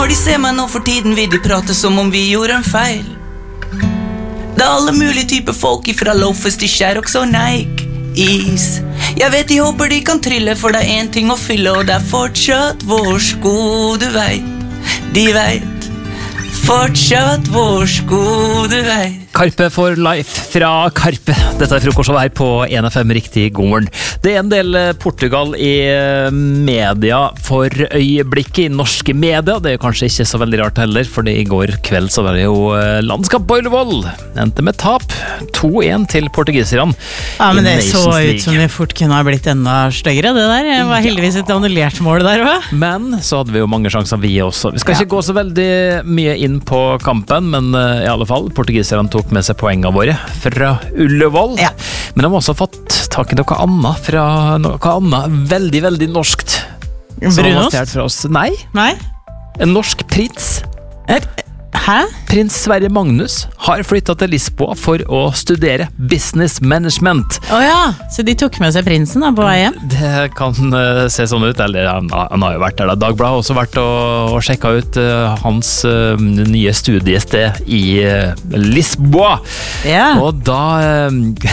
Når de ser meg nå for tiden vil de prate som om vi gjorde en feil. Det alle mulige typer folk ifra loafers til Sherrox og Nike Is. Jeg vet de håper de kan trille, for det en ting å fylle, og det fortsatt vår sko, du vet. De vet, fortsatt vår sko, du vet. Karpe for life fra Karpe. Dette frokostshowet her på 1FM riktig god morgen. Det en del Portugal i media for øyeblikket, i norske media. Det kanskje ikke så veldig rart heller, for i går kveld så var det jo landskamp på Ullevål. Endte med tap 2-1 til portugiserne. Ja, men det så ut som det fort kunne ha blitt enda styggere, det der. Det var heldigvis et annullert mål der, hva? Men så hadde vi jo mange sjanser vi også. Vi skal ikke gå så veldig mye inn på kampen, men i alle fall, portugiserne tok med seg poengene våre fra Ullevål. Ja. Men de har også fått tak i noe annet fra noe annet veldig, veldig norskt. Brunost? Fra oss. Nei, Nei? en norsk prins. Hæ? Prins Sverre Magnus har flyttet til Lisboa for å studere business management. Åja, så de tok med seg prinsen da på vei hjem? Det kan se sånn ut, eller han har jo vært der da. Dagbladet har også vært og sjekket ut hans nye studiested i Lisboa. Ja. Og da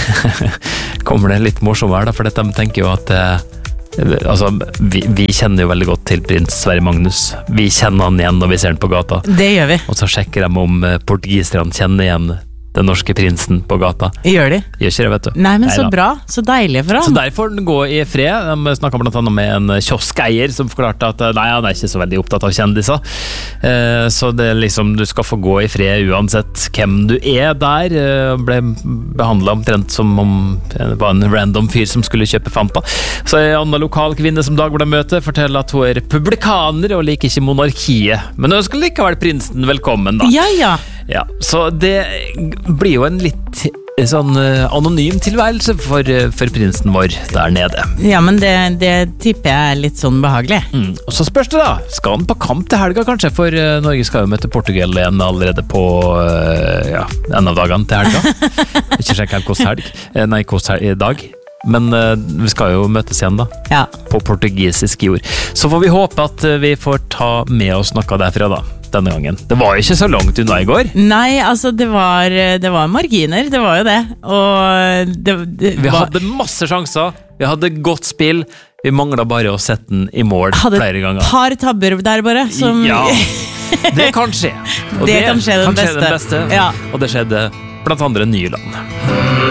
kommer det litt morsommere da, for de tenker jo at altså, vi kjenner jo veldig godt til prins Sverre Magnus. Vi kjenner han igjen når vi ser han på gata. Det gjør vi. Og så sjekker de om portugiserne kjenner igjen den norske prinsen på gata. Gjør de? Gjør ikke det, vet du. Nei, men så Neida. bra. Så deilig for Så han. der får den gå i fred. De snakket blant annet med en kioskeier som forklarte at nei, han er ikke så veldig opptatt av kjendiser. Så det er liksom, du skal få gå i fred uansett hvem du er der. Ble behandlet omtrent som om det var en random fyr som skulle kjøpe Fanta. Så en annen lokal kvinne som Dagbladet møter forteller at hun er republikaner og liker ikke monarkiet. Men hun ønsker likevel prinsen velkommen da. Ja, ja. Ja, så det blir jo en litt sånn anonym tilværelse for prinsen vår der nede. Ja, men det tipper jeg er litt sånn behagelig. Og så spørs det da, skal han på kamp til helga kanskje? For Norge skal jo møte Portugal igjen allerede på en av dagene til helga. Ikke sjekke helt hvordan helg. Nei, hvordan dag. Men vi skal jo møtes igjen da, Ja. på portugisisk jord. Så får vi håpe at vi får ta med oss noe derfra da, denne gangen. Det var jo ikke så langt unna i går. Nei, altså det var marginer, det var jo det. Og Vi hadde masse sjanser, vi hadde godt spill, vi manglet bare å sette den i mål flere ganger. Hadde et par tabber der bare, som... Ja, det kan skje. Og Det kan skje den beste. Ja. Og det skjedde blant andre Nyland.